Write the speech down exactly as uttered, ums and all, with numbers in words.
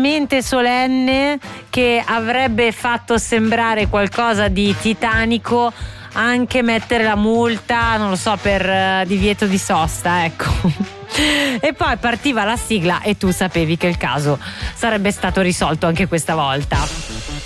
talmente solenne che avrebbe fatto sembrare qualcosa di titanico anche mettere la multa, non lo so, per uh, divieto di sosta, ecco. E poi partiva la sigla e tu sapevi che il caso sarebbe stato risolto anche questa volta.